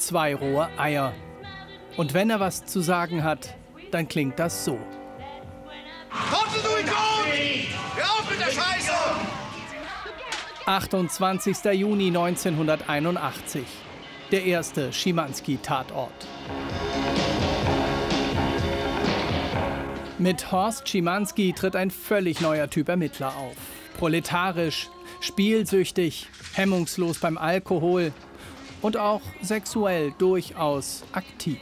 2 rohe Eier. Und wenn er was zu sagen hat, dann klingt das so. Kommt du Idiot! Hör auf mit der Scheiße! 28. Juni 1981. Der erste Schimanski-Tatort. Mit Horst Schimanski tritt ein völlig neuer Typ Ermittler auf. Proletarisch, spielsüchtig, hemmungslos beim Alkohol und auch sexuell durchaus aktiv.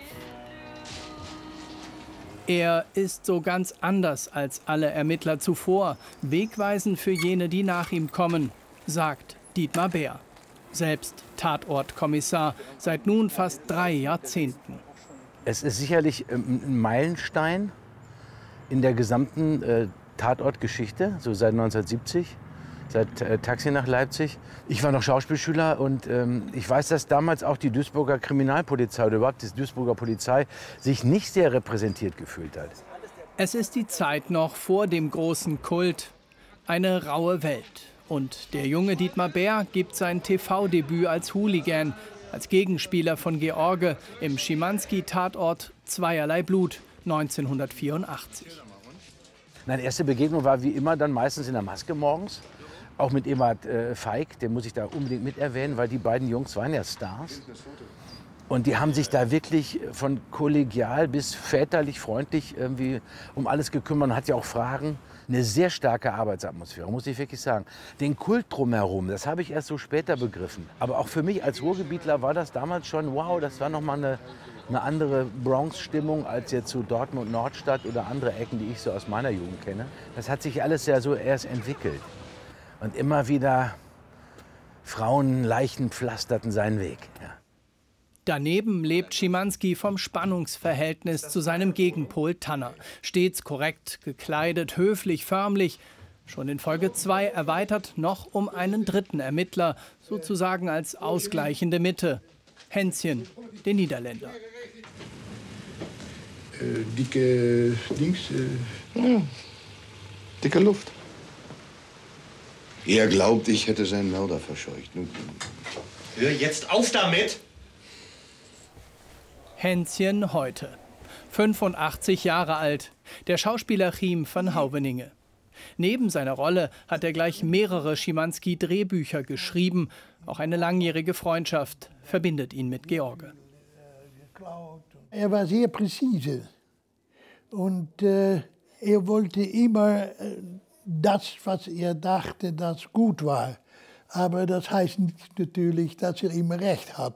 Er ist so ganz anders als alle Ermittler zuvor, wegweisend für jene, die nach ihm kommen, sagt Dietmar Bär, selbst Tatortkommissar seit nun fast 3 Jahrzehnten. Es ist sicherlich ein Meilenstein in der gesamten Tatortgeschichte, so seit 1970, seit Taxi nach Leipzig. Ich war noch Schauspielschüler und ich weiß, dass damals auch die Duisburger Kriminalpolizei oder überhaupt die Duisburger Polizei sich nicht sehr repräsentiert gefühlt hat. Es ist die Zeit noch vor dem großen Kult, eine raue Welt. Und der junge Dietmar Bär gibt sein TV-Debüt als Hooligan, als Gegenspieler von George im Schimanski-Tatort Zweierlei Blut 1984. Meine erste Begegnung war wie immer dann meistens in der Maske morgens. Auch mit Ewald Feig, den muss ich da unbedingt mit erwähnen, weil die beiden Jungs waren ja Stars. Und die haben sich da wirklich von kollegial bis väterlich freundlich irgendwie um alles gekümmert und hat ja auch Fragen. Eine sehr starke Arbeitsatmosphäre, muss ich wirklich sagen. Den Kult drumherum, das habe ich erst so später begriffen. Aber auch für mich als Ruhrgebietler war das damals schon, wow, das war noch mal eine andere Bronx-Stimmung als jetzt zu Dortmund, Nordstadt oder andere Ecken, die ich so aus meiner Jugend kenne. Das hat sich alles ja so erst entwickelt. Und immer wieder Frauen, Leichen pflasterten seinen Weg. Ja. Daneben lebt Schimanski vom Spannungsverhältnis zu seinem Gegenpol Tanner. Stets korrekt gekleidet, höflich, förmlich. Schon in Folge 2 erweitert noch um einen dritten Ermittler, sozusagen als ausgleichende Mitte. Hänschen, den Niederländer. Dicke Dings, dicke Luft. Er glaubt, ich hätte seinen Mörder verscheucht. Hör jetzt auf damit! Hänschen heute. 85 Jahre alt. Der Schauspieler Chiem van Houweninge. Neben seiner Rolle hat er gleich mehrere Schimanski-Drehbücher geschrieben. Auch eine langjährige Freundschaft verbindet ihn mit George. Er war sehr präzise und er wollte immer das, was er dachte, das gut war. Aber das heißt nicht natürlich, dass er immer recht hat.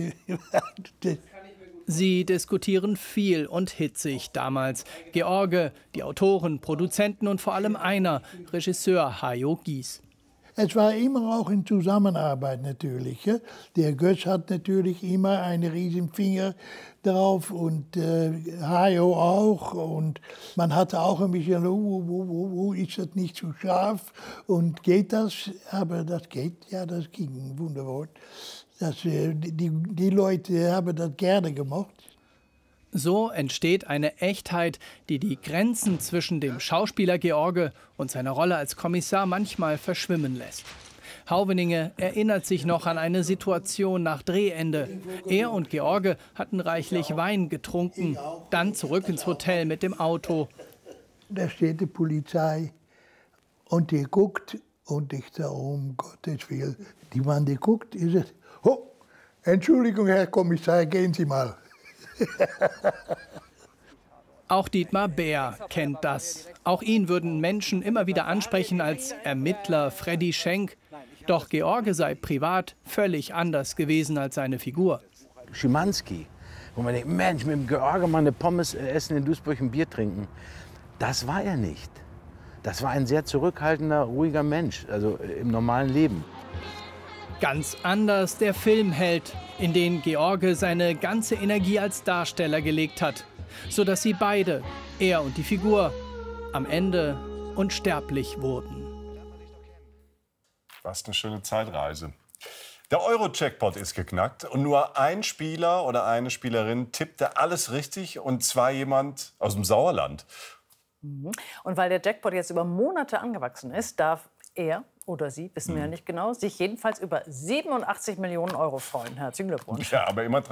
Sie diskutieren viel und hitzig damals. George, die Autoren, Produzenten und vor allem einer, Regisseur Hajo Gies. Es war immer auch in Zusammenarbeit natürlich. Ja? Der Götz hat natürlich immer einen riesen Finger drauf und Hajo auch. Und man hatte auch ein bisschen, ist das nicht zu scharf und geht das? Aber das geht, ja, das ging, wunderbar. Die Leute haben das gerne gemocht. So entsteht eine Echtheit, die die Grenzen zwischen dem Schauspieler George und seiner Rolle als Kommissar manchmal verschwimmen lässt. Houweninge erinnert sich noch an eine Situation nach Drehende. Er und George hatten reichlich Wein getrunken, dann zurück ins Hotel mit dem Auto. Da steht die Polizei und die guckt und ich sage, um Gottes Willen. Die Mann, die guckt, ist es, oh, Entschuldigung, Herr Kommissar, gehen Sie mal. Auch Dietmar Bär kennt das. Auch ihn würden Menschen immer wieder ansprechen als Ermittler Freddy Schenk. Doch George sei privat völlig anders gewesen als seine Figur. Schimanski, wo man denkt, Mensch, mit dem George mal eine Pommes essen, in Duisburg ein Bier trinken. Das war er nicht. Das war ein sehr zurückhaltender, ruhiger Mensch, also im normalen Leben. Ganz anders der Filmheld, in den George seine ganze Energie als Darsteller gelegt hat, sodass sie beide, er und die Figur, am Ende unsterblich wurden. Was eine schöne Zeitreise. Der Euro-Jackpot ist geknackt und nur ein Spieler oder eine Spielerin tippte alles richtig, und zwar jemand aus dem Sauerland. Und weil der Jackpot jetzt über Monate angewachsen ist, darf er oder sie, wissen wir ja nicht genau, sich jedenfalls über 87 Millionen Euro freuen. Herzlichen Glückwunsch. Ja, aber immer